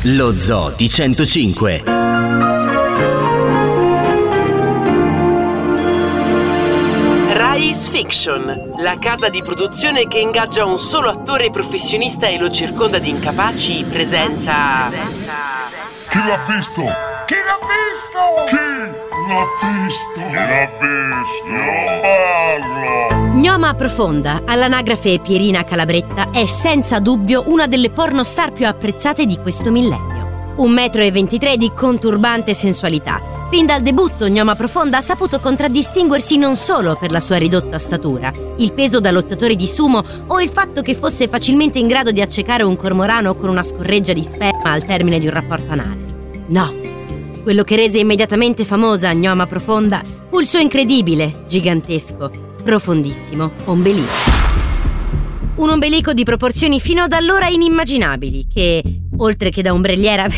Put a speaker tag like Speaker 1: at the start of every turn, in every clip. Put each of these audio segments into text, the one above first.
Speaker 1: Lo Zoo di 105.
Speaker 2: Rise Fiction, la casa di produzione che ingaggia un solo attore professionista e lo circonda di incapaci, presenta...
Speaker 3: Chi l'ha visto? Chi l'ha visto? Chi l'ha visto? Chi l'ha visto? Io parlo!
Speaker 4: Gnoma Profonda, all'anagrafe Pierina Calabretta, è senza dubbio una delle pornostar più apprezzate di questo millennio. 1,23 m di conturbante sensualità. Fin dal debutto Gnoma Profonda ha saputo contraddistinguersi non solo per la sua ridotta statura, il peso da lottatore di sumo o il fatto che fosse facilmente in grado di accecare un cormorano con una scorreggia di sperma al termine di un rapporto anale. No, quello che rese immediatamente famosa Gnoma Profonda fu il suo incredibile, gigantesco, profondissimo ombelico. Un ombelico di proporzioni fino ad allora inimmaginabili che, oltre che da ombrelliera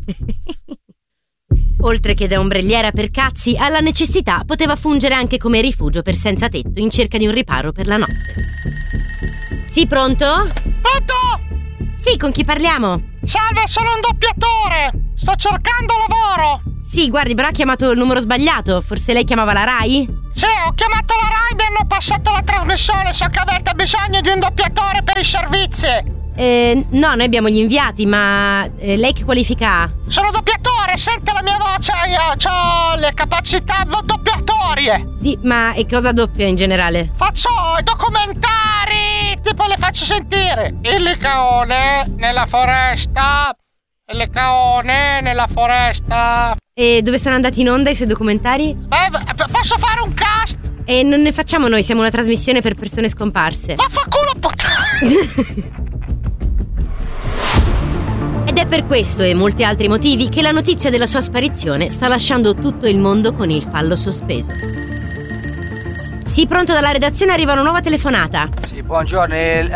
Speaker 4: per cazzi, alla necessità poteva fungere anche come rifugio per senza tetto in cerca di un riparo per la notte. Sì, pronto?
Speaker 5: Pronto?
Speaker 4: Sì, con chi parliamo?
Speaker 5: Salve, sono un doppiatore. Sto cercando lavoro.
Speaker 4: Sì, guardi, però ha chiamato il numero sbagliato. Forse lei chiamava la Rai?
Speaker 5: Sì, ho chiamato la Rai, mi hanno passato la trasmissione. So che avete bisogno di un doppiatore per i servizi.
Speaker 4: No, noi abbiamo gli inviati, ma lei che qualifica ha?
Speaker 5: Sono doppiatore, sente la mia voce, io ho le capacità doppiatorie.
Speaker 4: Ma e cosa doppia in generale?
Speaker 5: Faccio i documentari, tipo le faccio sentire. Il licaone nella foresta, il licaone nella foresta.
Speaker 4: E dove sono andati in onda i suoi documentari?
Speaker 5: Posso fare un cast?
Speaker 4: E non ne facciamo noi, siamo una trasmissione per persone scomparse.
Speaker 5: Vaffanculo, puttana!
Speaker 4: Ed è per questo e molti altri motivi che la notizia della sua sparizione sta lasciando tutto il mondo con il fallo sospeso. Sì, pronto, dalla redazione arriva una nuova telefonata.
Speaker 6: Sì, buongiorno,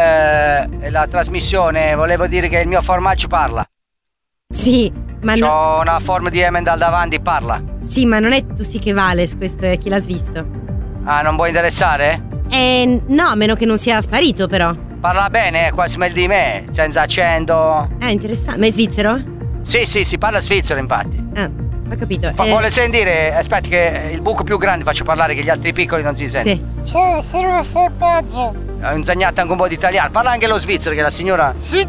Speaker 6: la trasmissione, volevo dire che il mio formaggio parla.
Speaker 4: Sì, ma
Speaker 6: c'ho una forma di Emendal davanti, parla.
Speaker 4: Sì, ma non è Tu sì che vales, questo è Chi l'ha visto.
Speaker 6: Ah, non vuoi interessare?
Speaker 4: No, a meno che non sia sparito, però.
Speaker 6: Parla bene, quasi meglio di me, senza accento.
Speaker 4: Interessante. Ma è svizzero?
Speaker 6: Sì, parla svizzero, infatti.
Speaker 4: Ho capito.
Speaker 6: Vuole sentire? Aspetti che il buco più grande faccio parlare, che gli altri piccoli non si sentono.
Speaker 4: Sì.
Speaker 5: Ciao, sono formaggio.
Speaker 6: Ho insegnato anche un po' di italiano. Parla anche lo svizzero, che la signora...
Speaker 5: Sì.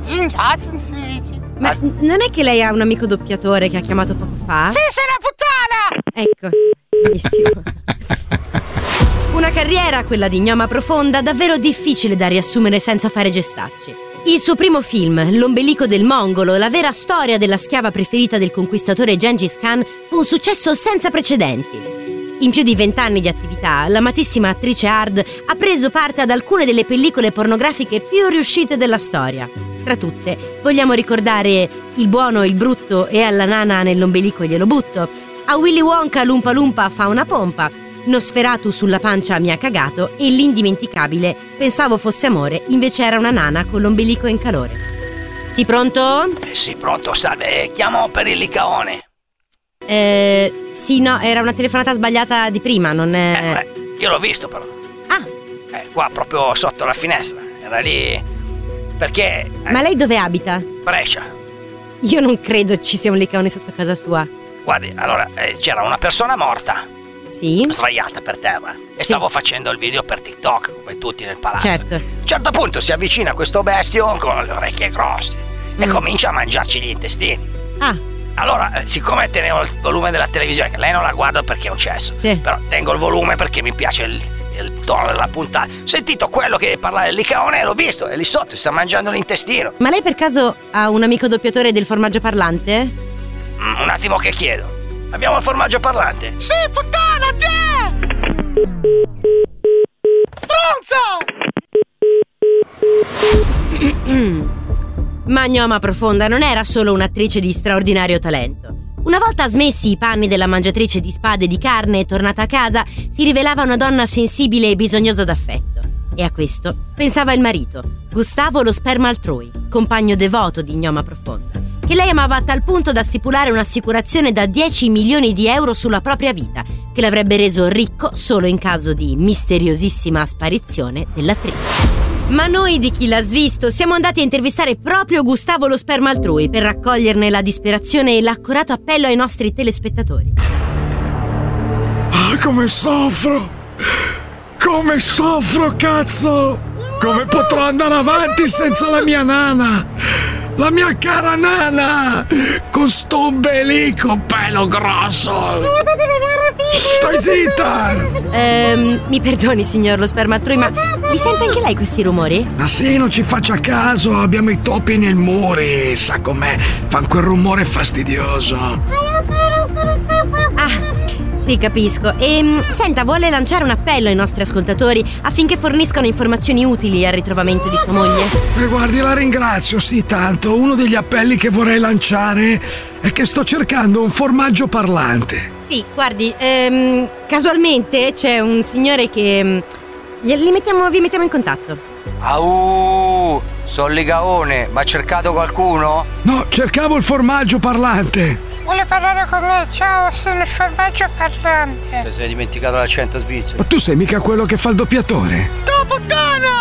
Speaker 4: Ma non è che lei ha un amico doppiatore che ha chiamato poco fa?
Speaker 5: Sì, sei una puttana!
Speaker 4: Ecco, benissimo. Una carriera, quella di Gnoma Profonda, davvero difficile da riassumere senza fare gestacci. Il suo primo film, L'ombelico del Mongolo, la vera storia della schiava preferita del conquistatore Gengis Khan, fu un successo senza precedenti. In più di 20 anni di attività, l'amatissima attrice Hard ha preso parte ad alcune delle pellicole pornografiche più riuscite della storia. Tra tutte, vogliamo ricordare Il buono, il brutto e alla nana nell'ombelico glielo butto, a Willy Wonka Lumpa Lumpa fa una pompa, Nosferatu sulla pancia mi ha cagato e l'indimenticabile Pensavo fosse amore, invece era una nana con l'ombelico in calore. Sì, pronto?
Speaker 6: Sì, pronto, salve, chiamo per il licaone.
Speaker 4: Sì, no, era una telefonata sbagliata di prima, non è...
Speaker 6: io l'ho visto però.
Speaker 4: Ah!
Speaker 6: Qua proprio sotto la finestra, era lì... Perché...
Speaker 4: Ma lei dove abita?
Speaker 6: Brescia.
Speaker 4: Io non credo ci sia un licaone sotto casa sua.
Speaker 6: Guardi, allora, c'era una persona morta.
Speaker 4: Sì?
Speaker 6: Sdraiata per terra. E stavo facendo il video per TikTok, come tutti nel palazzo.
Speaker 4: Certo.
Speaker 6: A un certo punto si avvicina questo bestio con le orecchie grosse e comincia a mangiarci gli intestini.
Speaker 4: Ah.
Speaker 6: Allora, siccome tenevo il volume della televisione, che lei non la guarda perché è un cesso, però tengo il volume perché mi piace il tono della puntata. Ho sentito quello che parlava del licaone e l'ho visto, è lì sotto, si sta mangiando l'intestino.
Speaker 4: Ma lei per caso ha un amico doppiatore del formaggio parlante?
Speaker 6: Un attimo che chiedo. Abbiamo il formaggio parlante?
Speaker 5: Sì, puttana, te! Stronzo!
Speaker 4: Ma Gnoma Profonda non era solo un'attrice di straordinario talento. Una volta smessi i panni della mangiatrice di spade e di carne e tornata a casa, si rivelava una donna sensibile e bisognosa d'affetto. E a questo pensava il marito, Gustavo lo sperma altrui, compagno devoto di Gnoma Profonda, che lei amava a tal punto da stipulare un'assicurazione da 10 milioni di euro sulla propria vita, che l'avrebbe reso ricco solo in caso di misteriosissima sparizione dell'attrice. Ma noi di Chi l'ha svisto siamo andati a intervistare proprio Gustavo lo sperma altrui per raccoglierne la disperazione e l'accorato appello ai nostri telespettatori.
Speaker 7: Ah, come soffro! Come soffro, cazzo! Come potrò andare avanti senza la mia nana? La mia cara nana! Con sto ombelico pelo grosso! Stai zitta!
Speaker 4: Mi perdoni, signor lo sperma altrui, ma li sente anche lei questi rumori?
Speaker 7: Ma sì, non ci faccia caso, abbiamo i topi nel muri, sa com'è? Fan quel rumore fastidioso.
Speaker 4: Ah, sì, capisco. Senta, vuole lanciare un appello ai nostri ascoltatori affinché forniscano informazioni utili al ritrovamento di sua moglie?
Speaker 7: Guardi, la ringrazio, sì, tanto. Uno degli appelli che vorrei lanciare è che sto cercando un formaggio parlante.
Speaker 4: Sì, guardi, casualmente c'è un signore che... vi mettiamo in contatto.
Speaker 6: Au, sono Licaone, ma ha cercato qualcuno?
Speaker 7: No, cercavo il formaggio parlante.
Speaker 5: Vuole parlare con me? Ciao, sono il formaggio parlante.
Speaker 6: Ti sei dimenticato l'accento svizzero.
Speaker 7: Ma tu sei mica quello che fa il doppiatore?
Speaker 5: Tu puttana!